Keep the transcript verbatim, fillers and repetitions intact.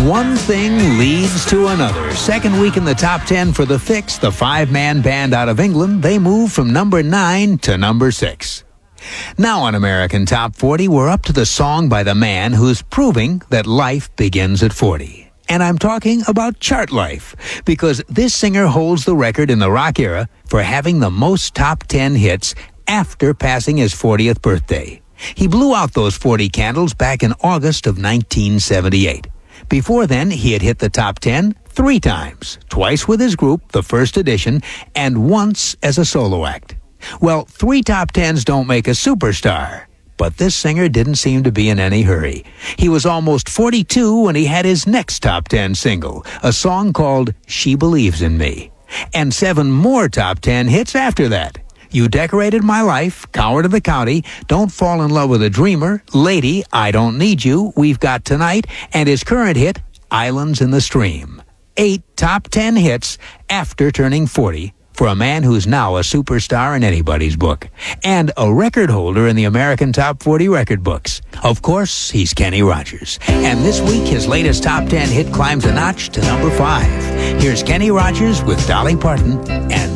One thing leads to another. Second week in the top ten for The Fix, the five-man band out of England. They move from number nine to number six. Now on American Top forty, we're up to the song by the man who's proving that life begins at forty. And I'm talking about Chart Life, because this singer holds the record in the rock era for having the most top ten hits after passing his fortieth birthday. He blew out those forty candles back in August of nineteen seventy-eight. Before then, he had hit the top ten three times, twice with his group, the first edition, and once as a solo act. Well, three top tens don't make a superstar, but this singer didn't seem to be in any hurry. He was almost forty-two when he had his next top ten single, a song called She Believes in Me, and seven more top ten hits after that. You Decorated My Life, Coward of the County, Don't Fall in Love with a Dreamer, Lady, I Don't Need You, We've Got Tonight, and his current hit, Islands in the Stream. Eight top ten hits after turning forty for a man who's now a superstar in anybody's book, and a record holder in the American Top forty record books. Of course, he's Kenny Rogers. And this week, his latest top ten hit climbs a notch to number five. Here's Kenny Rogers with Dolly Parton and